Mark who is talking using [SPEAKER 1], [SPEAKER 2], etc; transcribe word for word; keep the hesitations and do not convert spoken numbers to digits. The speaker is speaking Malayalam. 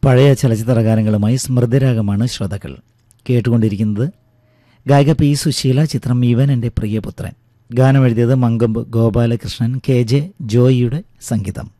[SPEAKER 1] പഴയ ചലച്ചിത്ര ഗാനങ്ങളുമായി സ്മൃതിരാഗമാണ് ശ്രോതാക്കൾ കേട്ടുകൊണ്ടിരിക്കുന്നത്. ഗായിക പി സുശീല, ചിത്രം ഇവൻ എൻ്റെ പ്രിയപുത്രൻ. ഗാനം എഴുതിയത് മങ്കമ്പ് ഗോപാലകൃഷ്ണൻ, കെ ജെ ജോയിയുടെ സംഗീതം.